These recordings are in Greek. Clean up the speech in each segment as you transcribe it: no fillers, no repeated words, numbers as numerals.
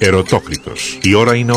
Ερωτόκριτος. Η ώρα είναι 8.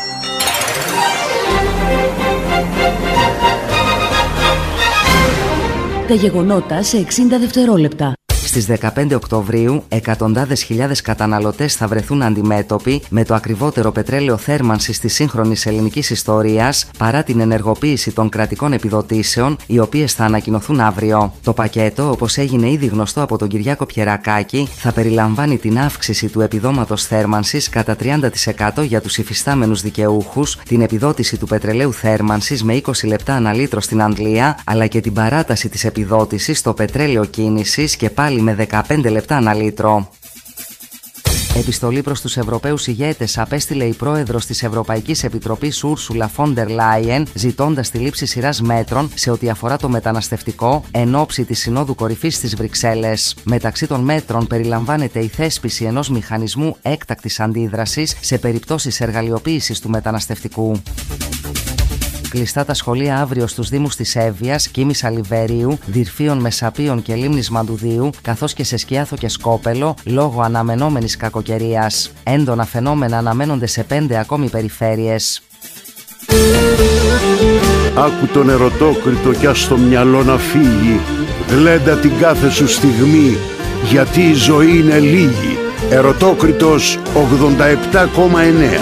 Τα γεγονότα σε 60 δευτερόλεπτα. Στις 15 Οκτωβρίου, εκατοντάδες χιλιάδες καταναλωτές θα βρεθούν αντιμέτωποι με το ακριβότερο πετρέλαιο θέρμανσης της σύγχρονης ελληνικής ιστορίας, παρά την ενεργοποίηση των κρατικών επιδοτήσεων, οι οποίες θα ανακοινωθούν αύριο. Το πακέτο, όπως έγινε ήδη γνωστό από τον Κυριάκο Πιερακάκη, θα περιλαμβάνει την αύξηση του επιδόματος θέρμανσης κατά 30% για τους υφιστάμενους δικαιούχους, την επιδότηση του πετρελαίου θέρμανσης με 20 λεπτά ανά λίτρο στην Αγγλία, αλλά και την παράταση της επιδότησης στο πετρέλαιο κίνησης και πάλι με 15 λεπτά ανά λίτρο. Επιστολή προς τους Ευρωπαίους ηγέτες απέστειλε η πρόεδρος της Ευρωπαϊκής Επιτροπής Ούρσουλα Φόντερ Λάιεν, ζητώντας τη λήψη σειράς μέτρων σε ό,τι αφορά το μεταναστευτικό εν ώψη της Συνόδου Κορυφής στις Βρυξέλλες. Μεταξύ των μέτρων περιλαμβάνεται η θέσπιση ενός μηχανισμού έκτακτης αντίδρασης σε περιπτώσεις εργαλειοποίησης του μεταναστευτικού. Κλειστά τα σχολεία αύριο στους δήμους της Εύβοιας, Κίμης Αλιβερίου, Δυρφίων Μεσαπίων και Λίμνης Μαντουδίου, καθώς και σε Σκιάθο και Σκόπελο, λόγω αναμενόμενης κακοκαιρίας. Έντονα φαινόμενα αναμένονται σε 5 ακόμη περιφέρειες. Άκου τον ερωτόκριτο κι ας το μυαλό να φύγει. Γλέντα την κάθε σου στιγμή, γιατί η ζωή είναι λίγη. Ερωτόκριτος 87,9.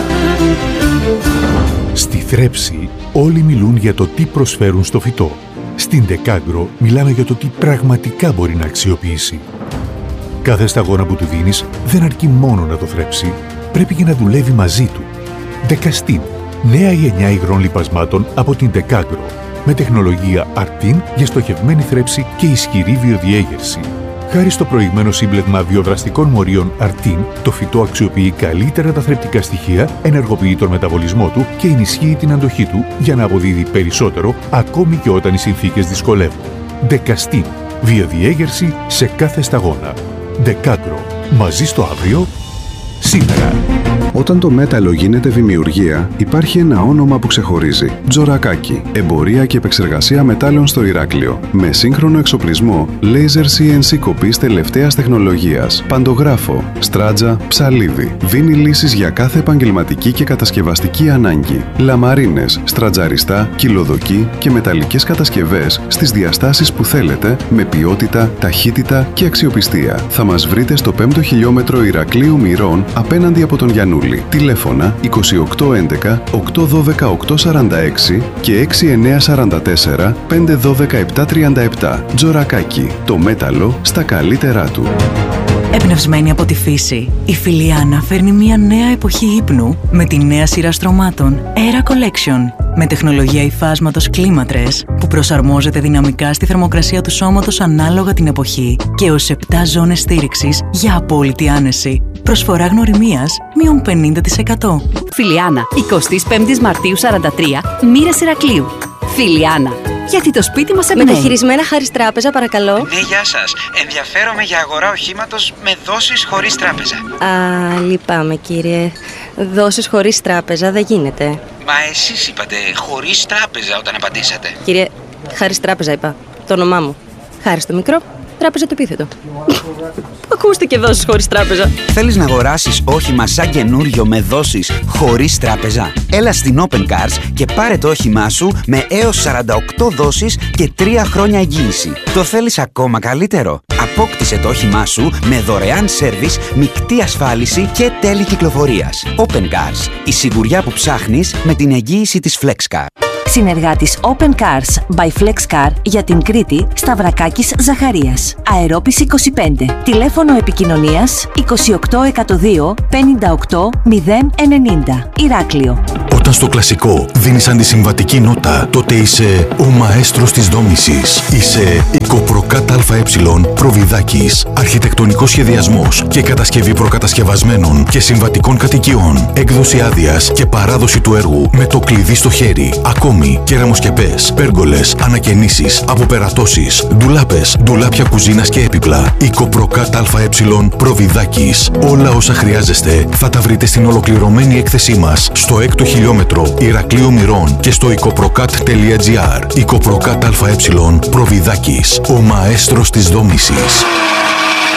Στη θρέψη όλοι μιλούν για το τι προσφέρουν στο φυτό. Στην Decagro μιλάμε για το τι πραγματικά μπορεί να αξιοποιήσει. Κάθε σταγόνα που του δίνεις δεν αρκεί μόνο να το θρέψει, πρέπει και να δουλεύει μαζί του. Decastin, νέα γενιά υγρών λιπασμάτων από την Decagro, με τεχνολογία Artin για στοχευμένη θρέψη και ισχυρή βιοδιέγερση. Χάρη στο προηγμένο σύμπλεγμα βιοδραστικών μορίων Artin, το φυτό αξιοποιεί καλύτερα τα θρεπτικά στοιχεία, ενεργοποιεί τον μεταβολισμό του και ενισχύει την αντοχή του για να αποδίδει περισσότερο ακόμη και όταν οι συνθήκες δυσκολεύουν. Decastin, βιοδιέγερση σε κάθε σταγόνα. Decagro, μαζί στο αύριο, σήμερα. Όταν το μέταλλο γίνεται δημιουργία, υπάρχει ένα όνομα που ξεχωρίζει. Τζορακάκι. Εμπορία και επεξεργασία μετάλλων στο Ηράκλειο. Με σύγχρονο εξοπλισμό, laser CNC κοπής τελευταίας τεχνολογίας. Παντογράφο, στράτζα, ψαλίδι. Δίνει λύσεις για κάθε επαγγελματική και κατασκευαστική ανάγκη. Λαμαρίνες, στρατζαριστά, κυλοδοκή και μεταλλικές κατασκευές στις διαστάσεις που θέλετε, με ποιότητα, ταχύτητα και αξιοπιστία. Θα μας βρείτε στο 5ο χιλιόμετρο Ηρακλείου Μυρών, απέναντι από τον Γιαννούλη. Τηλέφωνα 2811 812 846 και 6944 512 737. Τζορακάκι. Το μέταλλο στα καλύτερά του. Εμπνευσμένη από τη φύση, η Φιλιάνα φέρνει μια νέα εποχή ύπνου με τη νέα σειρά στρωμάτων Era Collection. Με τεχνολογία υφάσματος κλίματρες που προσαρμόζεται δυναμικά στη θερμοκρασία του σώματος ανάλογα την εποχή και ως 7 ζώνες στήριξης για απόλυτη άνεση. Προσφορά γνωριμίας μείον 50%. Φιλιάνα, 25 Μαρτίου 43, Μοίρας Ηρακλείου. Φιλιάνα, γιατί το σπίτι μας εμπνέει. Μεταχειρισμένα χάρις τράπεζα, παρακαλώ. Ναι, γεια σας. Ενδιαφέρομαι για αγορά οχήματος με δόσεις χωρίς τράπεζα. Α, λυπάμαι κύριε. Δόσεις χωρίς τράπεζα δεν γίνεται. Μα εσείς είπατε χωρίς τράπεζα όταν απαντήσατε. Κύριε, χάρις τράπεζα είπα. Το όνομά μου. Χάρις το μικρό, τράπεζα το επίθετο. Ακούστε και δόσεις χωρίς τράπεζα. Θέλεις να αγοράσεις όχημα σαν καινούριο με δόσεις χωρίς τράπεζα? Έλα στην Open Cars και πάρε το όχημά σου με έως 48 δόσεις και 3 χρόνια εγγύηση. Το θέλεις ακόμα καλύτερο? Απόκτησε το όχημά σου με δωρεάν σέρβις, μεικτή ασφάλιση και τέλη κυκλοφορίας. Open Cars, η σιγουριά που ψάχνεις με την εγγύηση της FlexCar. Συνεργάτης Open Cars by FlexCar για την Κρήτη, Σταυρακάκης Ζαχαρίας. Αερόπης 25. Τηλέφωνο επικοινωνίας 28 102 58 090. Ηράκλειο. Όταν στο κλασικό δίνεις αντισυμβατική νότα, τότε είσαι ο μαέστρος της δόμησης. Είσαι Οικοπροκάτ ΑΕ Προβιδάκης. Αρχιτεκτονικός σχεδιασμός και κατασκευή προκατασκευασμένων και συμβατικών κατοικιών. Έκδοση άδειας και παράδοση του έργου με το κλειδί στο χέρι. Ακόμη κεραμοσκεπές, πέργολες, ανακαινήσεις, αποπερατώσεις, ντουλάπες, ντουλάπια κουζίνας και έπιπλα. Οικοπροκάτ ΑΕ Προβιδάκης. Όλα όσα χρειάζεστε θα τα βρείτε στην ολοκληρωμένη έκθεσή μας στο 6ο χιλιόμετρο Ηρακλείου Μυρών και στο οικοπροκάτ.gr. Οικοπροκάτ ΑΕ Προβιδάκης, ο μαέστρος της δόμησης.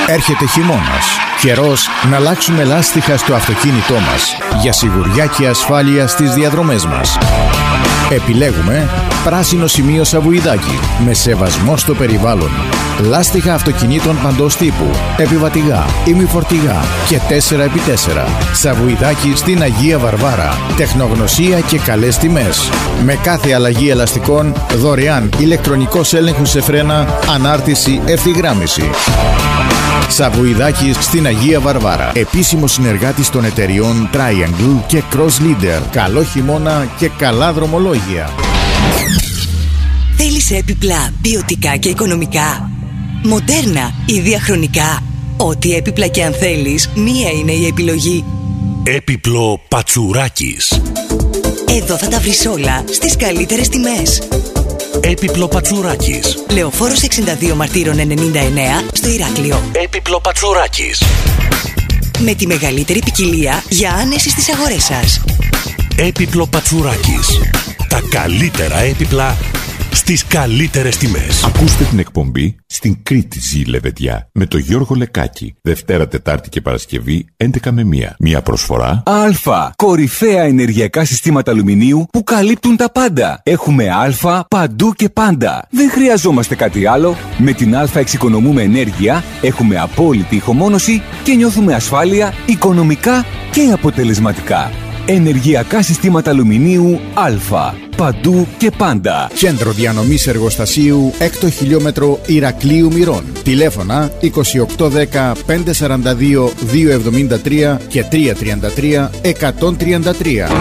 Έρχεται χειμώνας. Καιρός να αλλάξουμε λάστιχα στο αυτοκίνητό μας για σιγουριά και ασφάλεια στις διαδρομές μας. Επιλέγουμε πράσινο σημείο Σαβουηδάκη με σεβασμό στο περιβάλλον. Λάστιχα αυτοκινήτων παντός τύπου, επιβατηγά, ημιφορτηγά και 4x4. Σαβουηδάκη στην Αγία Βαρβάρα. Τεχνογνωσία και καλές τιμές. Με κάθε αλλαγή ελαστικών, δωρεάν ηλεκτρονικός έλεγχος σε φρένα, ανάρτηση, ευθυγράμμιση. Σαβουηδάκης στην Αγία Βαρβάρα. Επίσημος συνεργάτης των εταιριών Triangle και Cross Leader. Καλό χειμώνα και καλά δρομολόγια. Θέλεις έπιπλα ποιοτικά και οικονομικά, μοντέρνα ή διαχρονικά? Ό,τι έπιπλα και αν θέλεις, μία είναι η επιλογή. Έπιπλο Πατσουράκης. Εδώ θα τα βρεις όλα στις καλύτερες τιμές. Έπιπλο Πατσουράκης. Λεωφόρος 62 Μαρτύρων 99 στο Ηράκλειο. Έπιπλο Πατσουράκης. Με τη μεγαλύτερη ποικιλία για άνεση στις αγορές σας. Έπιπλο Πατσουράκης. Τα καλύτερα έπιπλα στις καλύτερες τιμές. Ακούστε την εκπομπή «Στην Κρήτη ζει η Λεβεντιά» με τον Γιώργο Λεκάκη. Δευτέρα, Τετάρτη και Παρασκευή 11 με 1. Μια προσφορά Α. Κορυφαία ενεργειακά συστήματα αλουμινίου που καλύπτουν τα πάντα. Έχουμε Α παντού και πάντα. Δεν χρειαζόμαστε κάτι άλλο. Με την Α εξοικονομούμε ενέργεια, έχουμε απόλυτη ηχομόνωση και νιώθουμε ασφάλεια οικονομικά και αποτελεσματικά. Ενεργειακά συστήματα αλουμινίου Α. Παντού και πάντα. Κέντρο διανομής εργοστασίου 6ο χιλιόμετρο Ηρακλείου Μυρών. Τηλέφωνα 2810 542 273 και 333 133.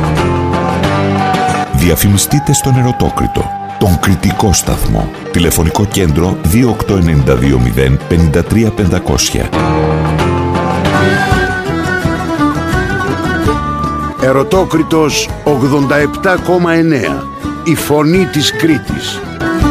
Διαφημιστείτε στον Ερωτόκριτο, τον κριτικό σταθμό. Τηλεφωνικό κέντρο 28920 53 500. Ερωτόκριτος 87,9. Η φωνή της Κρήτης.